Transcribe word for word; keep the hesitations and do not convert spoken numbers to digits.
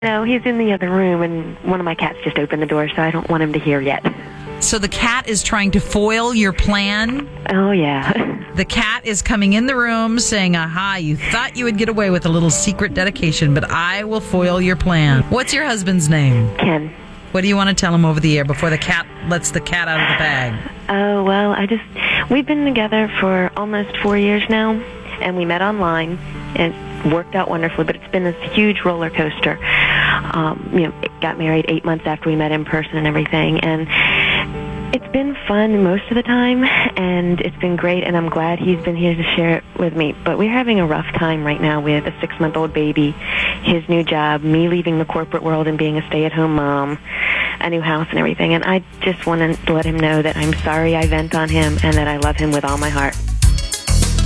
No, he's in the other room, and one of my cats just opened the door, so I don't want him to hear yet. So the cat is trying to foil your plan? Oh, yeah. The cat is coming in the room saying, aha, you thought you would get away with a little secret dedication, but I will foil your plan. What's your husband's name? Ken. What do you want to tell him over the air before the cat lets the cat out of the bag? Oh, well, I just... We've been together for almost four years now, and we met online, and it worked out wonderfully, but it's been this huge roller coaster. Um, you know, got married eight months after we met in person and everything, and it's been fun most of the time, and it's been great, and I'm glad he's been here to share it with me. But we're having a rough time right now with a six-month-old baby, his new job, me leaving the corporate world and being a stay-at-home mom, a new house and everything. And I just want to let him know that I'm sorry I vent on him and that I love him with all my heart.